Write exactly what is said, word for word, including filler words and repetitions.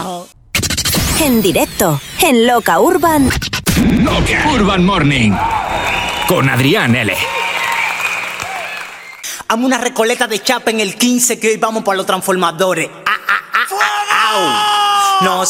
En directo, en Loca Urban. Loca Urban Morning. Con Adrián L. Hazme una recoleta de chapa en el quince que hoy vamos para los transformadores. ¡Ah, ah, ah, ah, ah! No